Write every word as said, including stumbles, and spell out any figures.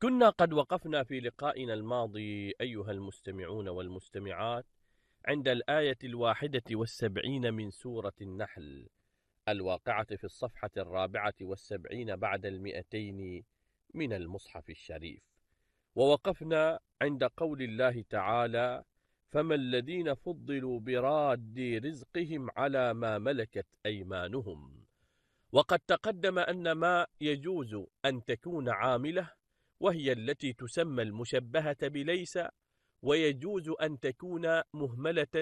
كنا قد وقفنا في لقائنا الماضي أيها المستمعون والمستمعات عند الآية الواحدة والسبعين من سورة النحل الواقعة في الصفحة الرابعة والسبعين بعد المئتين من المصحف الشريف. ووقفنا عند قول الله تعالى: فما الذين فضلوا براد رزقهم على ما ملكت أيمانهم. وقد تقدم أن ما يجوز أن تكون عاملة وهي التي تسمى المشبهة بليس، ويجوز أن تكون مهملة